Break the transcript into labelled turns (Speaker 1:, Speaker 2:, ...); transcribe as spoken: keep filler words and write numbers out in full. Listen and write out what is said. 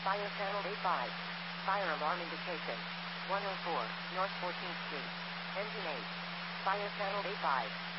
Speaker 1: Fire channel A five. Fire alarm indication. one oh four, North fourteenth Street. Engine eight. Fire channel A five.